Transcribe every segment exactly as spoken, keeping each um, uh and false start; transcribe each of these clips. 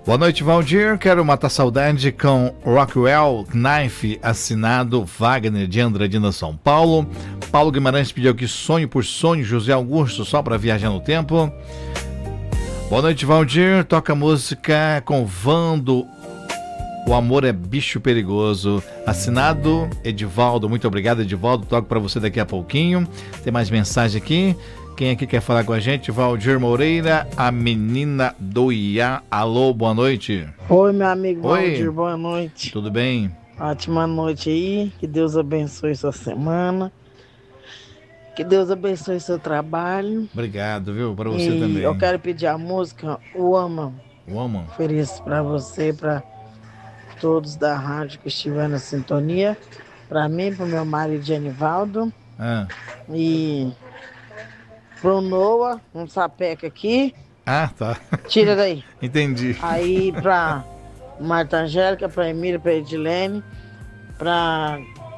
Boa noite, Valdir. Quero matar saudade com Rockwell Knife, assinado Wagner de Andradina, São Paulo. Paulo Guimarães pediu aqui Sonho por Sonho, José Augusto, só para viajar no tempo. Boa noite, Valdir. Toca música com Vando, O Amor é Bicho Perigoso, assinado Edivaldo. Muito obrigado, Edivaldo. Toco para você daqui a pouquinho. Tem mais mensagem aqui. Quem aqui quer falar com a gente? Valdir Moreira, a menina do Iá. Alô, boa noite. Oi, meu amigo Oi. Valdir, boa noite. Tudo bem? Ótima noite aí, que Deus abençoe sua semana, que Deus abençoe seu trabalho. Obrigado, viu? Para você e também. Eu quero pedir a música Woman. Woman. Ofereço para você, para todos da rádio que estiver na sintonia, para mim, para o meu marido Genivaldo. Ah. E pro Noah, um sapeca aqui. Ah, tá. Tira daí. Entendi. Aí pra Marta Angélica, pra Emília, pra Edilene, pra,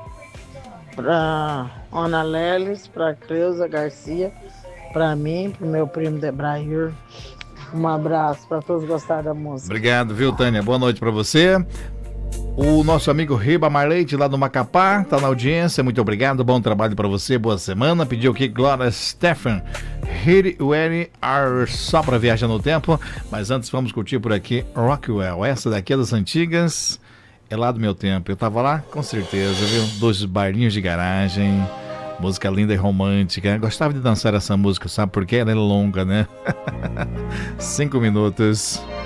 pra Ana Lelis, pra Cleusa Garcia, pra mim, pro meu primo Debrair. Um abraço pra todos gostarem da música. Obrigado, viu, Tânia? Boa noite pra você. O nosso amigo Riba Marleite, lá do Macapá, tá na audiência. Muito obrigado, bom trabalho pra você, boa semana. Pediu aqui Glória Stefan, Here We Are, só pra viajar no tempo. Mas antes vamos curtir por aqui Rockwell. Essa daqui é das antigas, é lá do meu tempo. Eu tava lá? Com certeza, viu? Dois bailinhos de garagem, música linda e romântica. Eu gostava de dançar essa música, sabe por quê? Ela é longa, né? Cinco minutos.